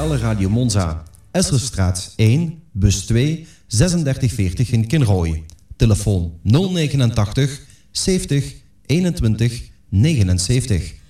Lokale Radio Monza. Esserstraat 1, bus 2, 3640 in Kinrooi. Telefoon 089 70 21 79.